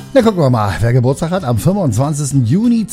Na, gucken wir mal, wer Geburtstag hat am 25. Juni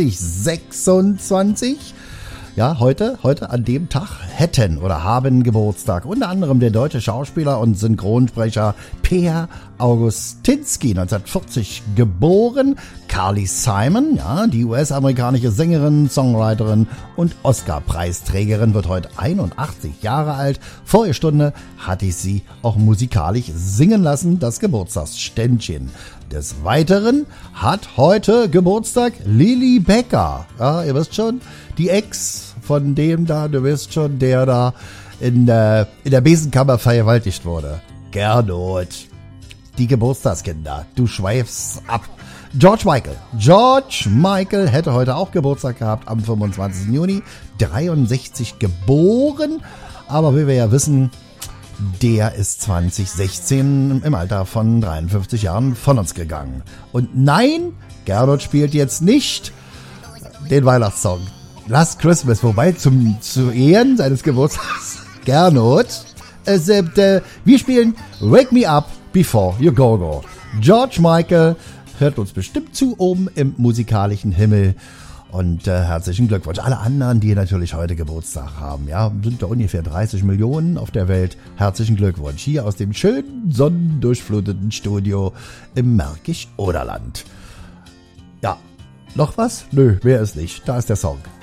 2026. Ja, heute an dem Tag hätten oder haben Geburtstag unter anderem der deutsche Schauspieler und Synchronsprecher Per Augustinski, 1940 geboren. Carly Simon, ja, die US-amerikanische Sängerin, Songwriterin und Oscar-Preisträgerin, wird heute 81 Jahre alt. Vorige Stunde hatte ich sie auch musikalisch singen lassen, das Geburtstagsständchen. Des Weiteren hat heute Geburtstag Lily Becker. Ja, ihr wisst schon, die Ex von dem da, du wisst schon, der da in der Besenkammer vergewaltigt wurde. Gernot. Die Geburtstagskinder. Du schweifst ab. George Michael hätte heute auch Geburtstag gehabt am 25. Juni. 63 geboren. Aber wie wir ja wissen, der ist 2016 im Alter von 53 Jahren von uns gegangen. Und nein, Gernot spielt jetzt nicht den Weihnachtssong Last Christmas, wobei zu Ehren seines Geburtstags Gernot, wir spielen Wake Me Up Before You Go Go. George Michael hört uns bestimmt zu oben im musikalischen Himmel. Und herzlichen Glückwunsch. Alle anderen, die natürlich heute Geburtstag haben, ja, sind da ungefähr 30 Millionen auf der Welt. Herzlichen Glückwunsch. Hier aus dem schönen, sonnendurchfluteten Studio im Märkisch-Oderland. Ja, noch was? Nö, mehr ist nicht. Da ist der Song.